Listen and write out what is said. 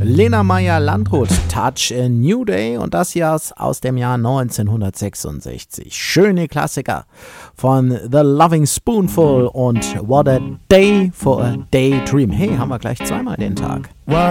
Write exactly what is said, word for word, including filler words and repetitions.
Lena Meyer-Landrut, Touch a New Day, und das hier ist aus dem Jahr neunzehnhundertsechsundsechzig. Schöne Klassiker von The Loving Spoonful und What a Day for a Daydream. Hey, haben wir gleich zweimal den Tag.